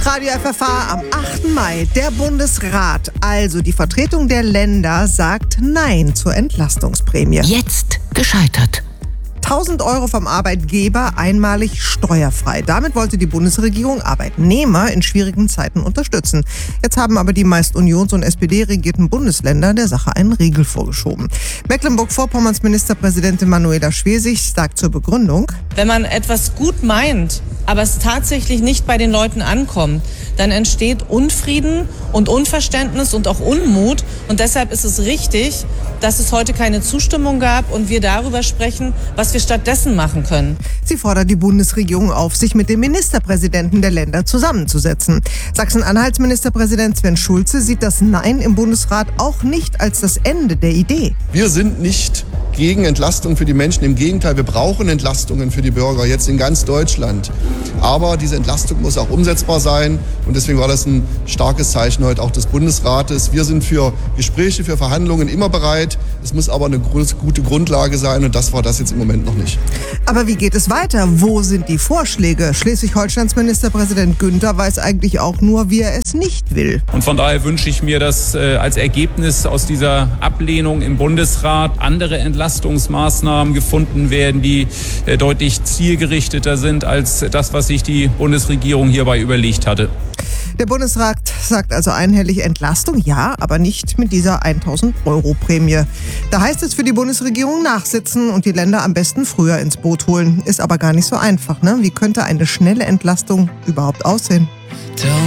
Radio FFH am 8. Mai. Der Bundesrat, also die Vertretung der Länder, sagt Nein zur Entlastungsprämie. Jetzt gescheitert. 1.000 Euro vom Arbeitgeber einmalig steuerfrei. Damit wollte die Bundesregierung Arbeitnehmer in schwierigen Zeiten unterstützen. Jetzt haben aber die meist Unions- und SPD-regierten Bundesländer der Sache einen Riegel vorgeschoben. Mecklenburg-Vorpommerns Ministerpräsidentin Manuela Schwesig sagt zur Begründung: Wenn man etwas gut meint, aber es tatsächlich nicht bei den Leuten ankommt, dann entsteht Unfrieden und Unverständnis und auch Unmut. Und deshalb ist es richtig, dass es heute keine Zustimmung gab und wir darüber sprechen, was wir stattdessen machen können. Sie fordert die Bundesregierung auf, sich mit den Ministerpräsidenten der Länder zusammenzusetzen. Sachsen-Anhalts Ministerpräsident Sven Schulze sieht das Nein im Bundesrat auch nicht als das Ende der Idee. Wir sind nicht gegen Entlastung für die Menschen. Im Gegenteil, wir brauchen Entlastungen für die Bürger, jetzt in ganz Deutschland. Aber diese Entlastung muss auch umsetzbar sein. Und deswegen war das ein starkes Zeichen heute auch des Bundesrates. Wir sind für Gespräche, für Verhandlungen immer bereit. Es muss aber eine gute Grundlage sein. Und das war das jetzt im Moment noch nicht. Aber wie geht es weiter? Wo sind die Vorschläge? Schleswig-Holsteins Ministerpräsident Günther weiß eigentlich auch nur, wie er es nicht will. Und von daher wünsche ich mir, dass als Ergebnis aus dieser Ablehnung im Bundesrat andere Entlastungsmaßnahmen gefunden werden, die deutlich zielgerichteter sind als das, was sich die Bundesregierung hierbei überlegt hatte. Der Bundesrat sagt also einhellig Entlastung, ja, aber nicht mit dieser 1.000 Euro Prämie. Da heißt es für die Bundesregierung nachsitzen und die Länder am besten früher ins Boot holen. Ist aber gar nicht so einfach, ne? Wie könnte eine schnelle Entlastung überhaupt aussehen?